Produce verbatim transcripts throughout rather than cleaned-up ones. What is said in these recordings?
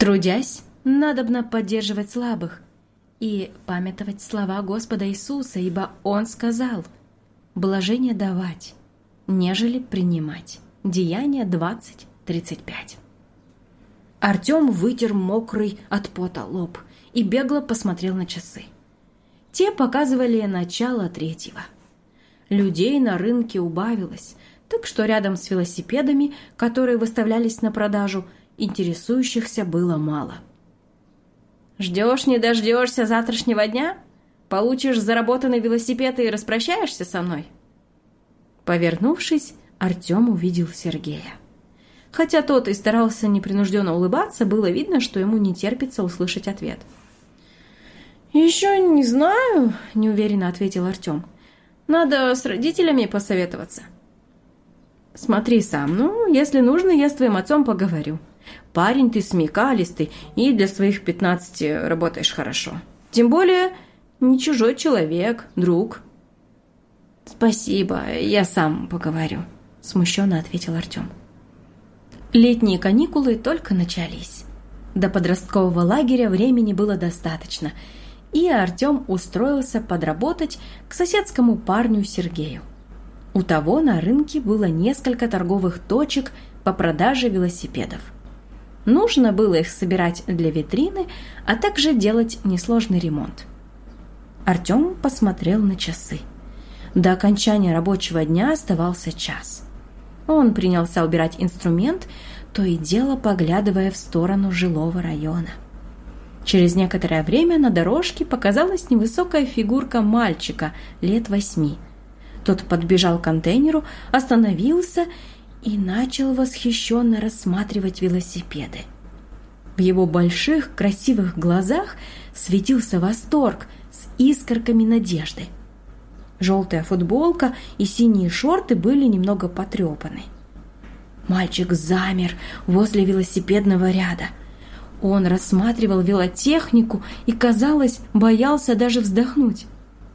Трудясь, надобно поддерживать слабых и памятовать слова Господа Иисуса, ибо Он сказал: «Блажение давать, нежели принимать». Деяние двадцать тридцать пять. Артем вытер мокрый от пота лоб и бегло посмотрел на часы. Те показывали начало третьего. Людей на рынке убавилось, так что рядом с велосипедами, которые выставлялись на продажу, интересующихся было мало. «Ждешь, не дождешься завтрашнего дня? Получишь заработанный велосипед и распрощаешься со мной?» Повернувшись, Артем увидел Сергея. Хотя тот и старался непринужденно улыбаться, было видно, что ему не терпится услышать ответ. «Еще не знаю», – неуверенно ответил Артем. «Надо с родителями посоветоваться». «Смотри сам, ну, если нужно, я с твоим отцом поговорю. Парень ты смекалистый и для своих пятнадцати работаешь хорошо. Тем более не чужой человек, друг». «Спасибо, я сам поговорю», – смущенно ответил Артем. Летние каникулы только начались. До подросткового лагеря времени было достаточно, и Артем устроился подработать к соседскому парню Сергею. У того на рынке было несколько торговых точек по продаже велосипедов. Нужно было их собирать для витрины, а также делать несложный ремонт. Артем посмотрел на часы. До окончания рабочего дня оставался час. Он принялся убирать инструмент, то и дело поглядывая в сторону жилого района. Через некоторое время на дорожке показалась невысокая фигурка мальчика лет восьми. Тот подбежал к контейнеру, остановился и начал восхищенно рассматривать велосипеды. В его больших красивых глазах светился восторг с искорками надежды. Желтая футболка и синие шорты были немного потрепаны. Мальчик замер возле велосипедного ряда. Он рассматривал велотехнику и, казалось, боялся даже вздохнуть.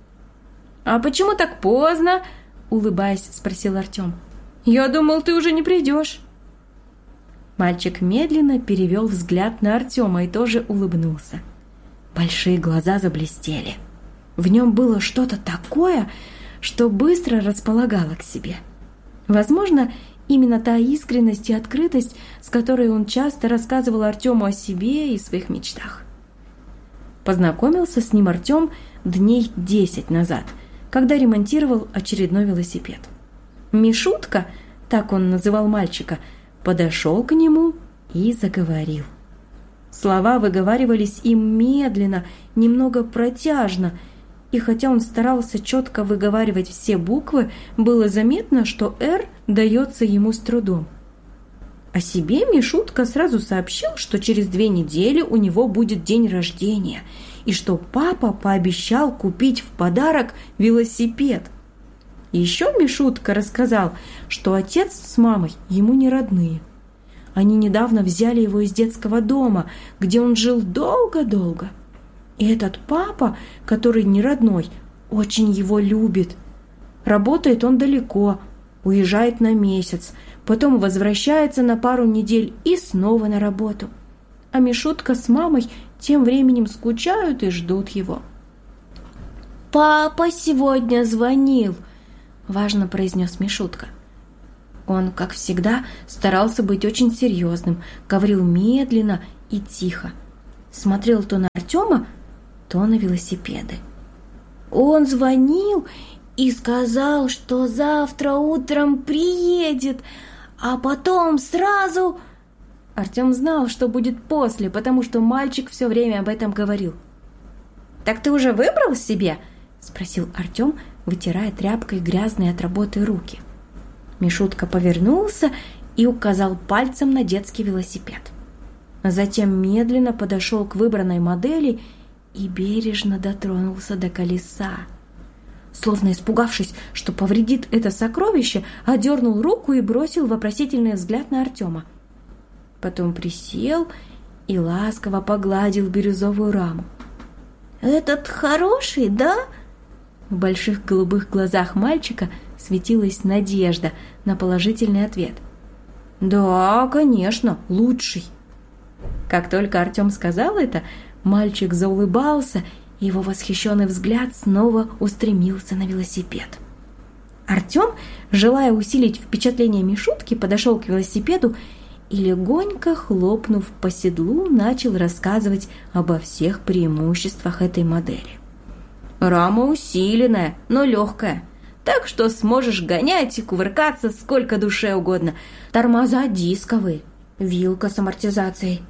«А почему так поздно?» – улыбаясь, спросил Артем. «Я думал, ты уже не придешь». Мальчик медленно перевел взгляд на Артема и тоже улыбнулся. Большие глаза заблестели. В нем было что-то такое, что быстро располагало к себе. Возможно, именно та искренность и открытость, с которой он часто рассказывал Артему о себе и своих мечтах. Познакомился с ним Артем дней десять назад, когда ремонтировал очередной велосипед. Мишутка, так он называл мальчика, подошел к нему и заговорил. Слова выговаривались им медленно, немного протяжно, и хотя он старался четко выговаривать все буквы, было заметно, что «Р» дается ему с трудом. О себе Мишутка сразу сообщил, что через две недели у него будет день рождения, и что папа пообещал купить в подарок велосипед. Еще Мишутка рассказал, что отец с мамой ему не родные. Они недавно взяли его из детского дома, где он жил долго-долго. И этот папа, который не родной, очень его любит. Работает он далеко, уезжает на месяц, потом возвращается на пару недель и снова на работу. А Мишутка с мамой тем временем скучают и ждут его. «Папа сегодня звонил», – важно произнес Мишутка. Он, как всегда, старался быть очень серьезным, говорил медленно и тихо. Смотрел то на Артема, то на велосипеды. «Он звонил и сказал, что завтра утром приедет, а потом сразу...» Артем знал, что будет после, потому что мальчик все время об этом говорил. «Так ты уже выбрал себе?» – спросил Артем, вытирая тряпкой грязные от работы руки. Мишутка повернулся и указал пальцем на детский велосипед. Затем медленно подошел к выбранной модели и бережно дотронулся до колеса. Словно испугавшись, что повредит это сокровище, одернул руку и бросил вопросительный взгляд на Артема. Потом присел и ласково погладил бирюзовую раму. «Этот хороший, да?» В больших голубых глазах мальчика светилась надежда на положительный ответ. «Да, конечно, лучший». Как только Артем сказал это, мальчик заулыбался, и его восхищенный взгляд снова устремился на велосипед. Артем, желая усилить впечатление Мишутки, подошел к велосипеду и, легонько хлопнув по седлу, начал рассказывать обо всех преимуществах этой модели. «Рама усиленная, но легкая, так что сможешь гонять и кувыркаться сколько душе угодно. Тормоза дисковые, вилка с амортизацией».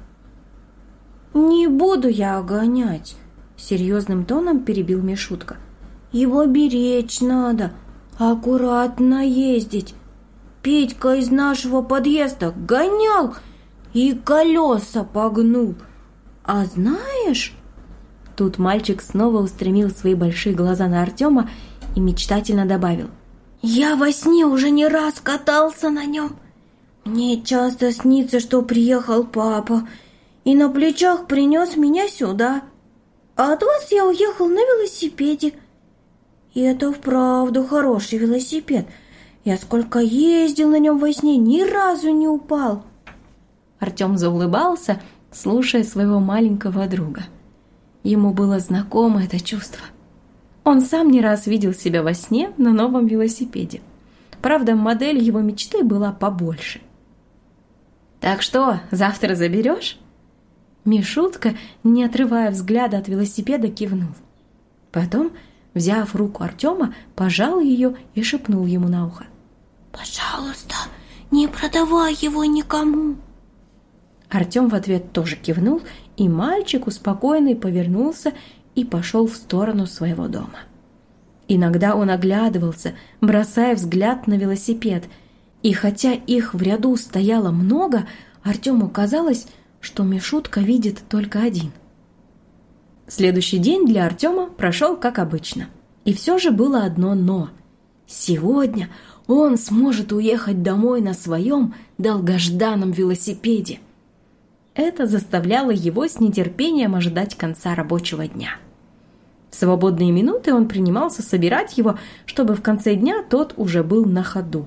«Не буду я гонять», — серьезным тоном перебил Мишутка. «Его беречь надо, аккуратно ездить. Петька из нашего подъезда гонял и колеса погнул. А знаешь...» Тут мальчик снова устремил свои большие глаза на Артема и мечтательно добавил. «Я во сне уже не раз катался на нем. Мне часто снится, что приехал папа и на плечах принес меня сюда. А от вас я уехал на велосипеде. И это вправду хороший велосипед. Я сколько ездил на нем во сне, ни разу не упал». Артем заулыбался, слушая своего маленького друга. Ему было знакомо это чувство. Он сам не раз видел себя во сне на новом велосипеде. Правда, модель его мечты была побольше. «Так что, завтра заберешь?» Мишутка, не отрывая взгляда от велосипеда, кивнул. Потом, взяв руку Артема, пожал ее и шепнул ему на ухо. «Пожалуйста, не продавай его никому». Артем в ответ тоже кивнул, и мальчик, успокоенный, повернулся и пошел в сторону своего дома. Иногда он оглядывался, бросая взгляд на велосипед, и хотя их в ряду стояло много, Артему казалось, что Мишутка видит только один. Следующий день для Артема прошел как обычно. И все же было одно «но». Сегодня он сможет уехать домой на своем долгожданном велосипеде. Это заставляло его с нетерпением ожидать конца рабочего дня. В свободные минуты он принимался собирать его, чтобы в конце дня тот уже был на ходу.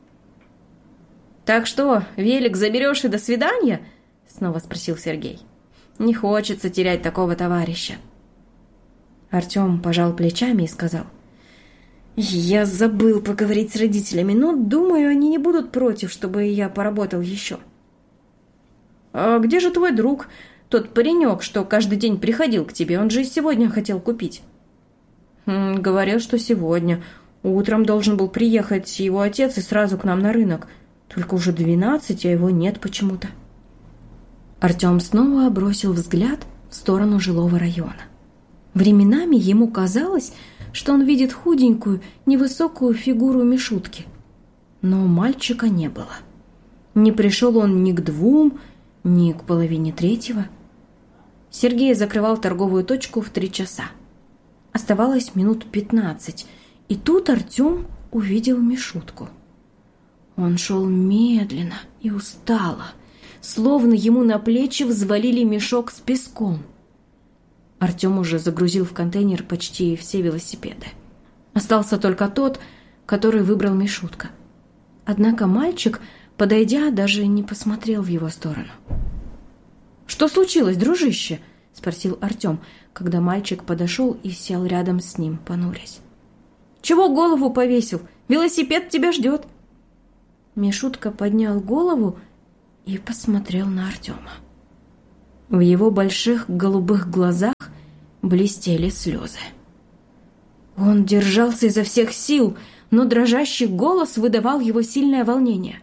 «Так что, велик заберешь и до свидания?» — снова спросил Сергей. «Не хочется терять такого товарища». Артем пожал плечами и сказал: «Я забыл поговорить с родителями, но, думаю, они не будут против, чтобы я поработал еще». «А где же твой друг, тот паренек, что каждый день приходил к тебе? Он же и сегодня хотел купить». «Хм, говорил, что сегодня. Утром должен был приехать его отец и сразу к нам на рынок. Только уже двенадцать, а его нет почему-то». Артем снова бросил взгляд в сторону жилого района. Временами ему казалось, что он видит худенькую, невысокую фигуру Мишутки. Но мальчика не было. Не пришел он ни к двум, ни к половине третьего. Сергей закрывал торговую точку в три часа. Оставалось минут пятнадцать, и тут Артем увидел Мишутку. Он шел медленно и устало, словно ему на плечи взвалили мешок с песком. Артем уже загрузил в контейнер почти все велосипеды. Остался только тот, который выбрал Мишутка. Однако мальчик, подойдя, даже не посмотрел в его сторону. «Что случилось, дружище?» — спросил Артем, когда мальчик подошел и сел рядом с ним, понурясь. «Чего голову повесил? Велосипед тебя ждет!» Мишутка поднял голову и посмотрел на Артема. В его больших голубых глазах блестели слезы. Он держался изо всех сил, но дрожащий голос выдавал его сильное волнение.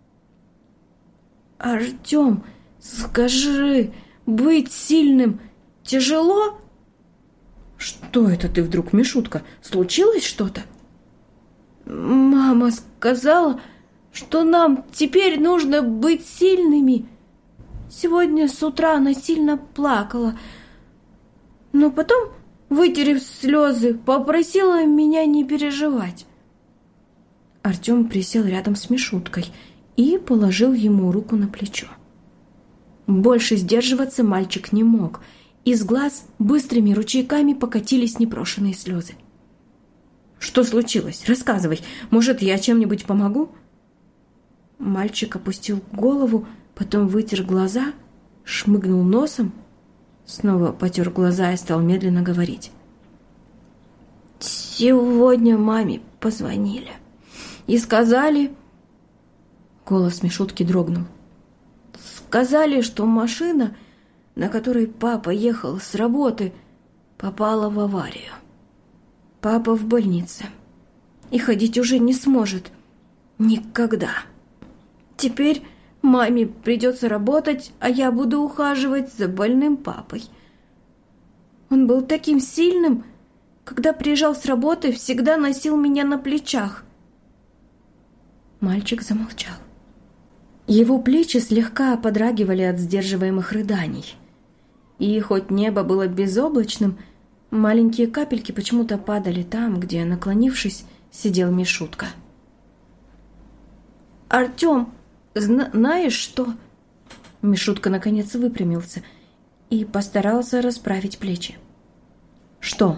«Артем, скажи, быть сильным тяжело?» «Что это ты вдруг, Мишутка? Случилось что-то?» «Мама сказала, что нам теперь нужно быть сильными. Сегодня с утра она сильно плакала, но потом, вытерев слезы, попросила меня не переживать». Артем присел рядом с Мишуткой и положил ему руку на плечо. Больше сдерживаться мальчик не мог. Из глаз быстрыми ручейками покатились непрошеные слезы. «Что случилось? Рассказывай. Может, я чем-нибудь помогу?» Мальчик опустил голову, потом вытер глаза шмыгнул носом, снова потер глаза и стал медленно говорить. «Сегодня маме позвонили и сказали...» Голос Мишутки дрогнул. «Сказали, что машина, на которой папа ехал с работы, попала в аварию. Папа в больнице и ходить уже не сможет. Никогда. Теперь маме придется работать, а я буду ухаживать за больным папой. Он был таким сильным, когда приезжал с работы, всегда носил меня на плечах». Мальчик замолчал. Его плечи слегка подрагивали от сдерживаемых рыданий. И хоть небо было безоблачным, маленькие капельки почему-то падали там, где, наклонившись, сидел Мишутка. «Артем, зна- знаешь что?» Мишутка наконец выпрямился и постарался расправить плечи. «Что?»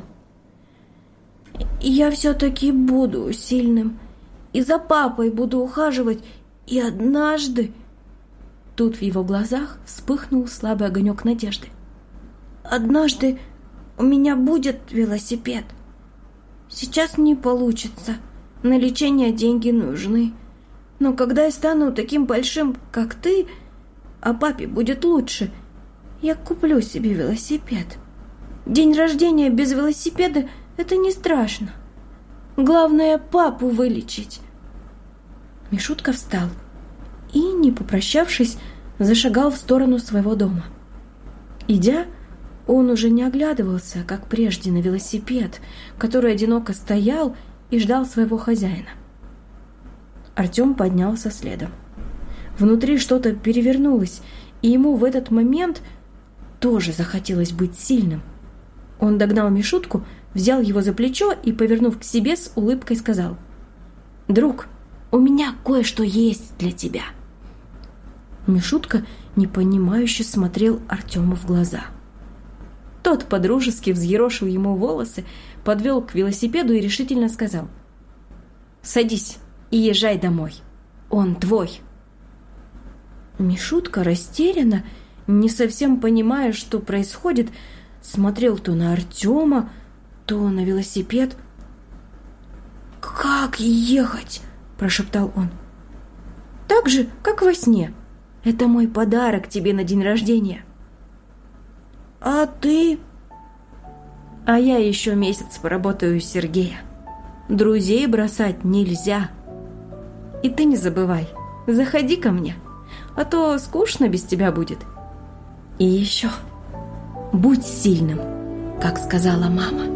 «Я все-таки буду сильным, и за папой буду ухаживать, и однажды...» Тут в его глазах вспыхнул слабый огонек надежды. «Однажды у меня будет велосипед. Сейчас не получится, на лечение деньги нужны. Но когда я стану таким большим, как ты, а папе будет лучше, я куплю себе велосипед. День рождения без велосипеда — это не страшно. Главное, папу вылечить». Мишутка встал и, не попрощавшись, зашагал в сторону своего дома. Идя, он уже не оглядывался, как прежде, на велосипед, который одиноко стоял и ждал своего хозяина. Артем поднялся следом. Внутри что-то перевернулось, и ему в этот момент тоже захотелось быть сильным. Он догнал Мишутку, взял его за плечо и, повернув к себе, с улыбкой сказал: «Друг, у меня кое-что есть для тебя». Мишутка непонимающе смотрел Артему в глаза. Тот подружески взъерошил ему волосы, подвел к велосипеду и решительно сказал: «Садись и езжай домой. Он твой». Мишутка растерянно, не совсем понимая, что происходит, смотрел то на Артема, то на велосипед. «Как ехать?» – прошептал он. «Так же, как во сне. Это мой подарок тебе на день рождения». «А ты?» «А я еще месяц поработаю у Сергея. Друзей бросать нельзя. И ты не забывай, заходи ко мне, а то скучно без тебя будет. И еще, будь сильным, как сказала мама».